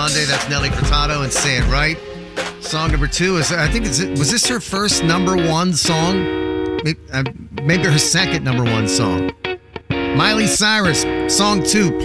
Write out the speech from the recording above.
Monday. That's Nelly Furtado and Say It Right. Song number 2 is, was this her first number 1 song? Maybe her second number 1 song. Miley Cyrus, song 2.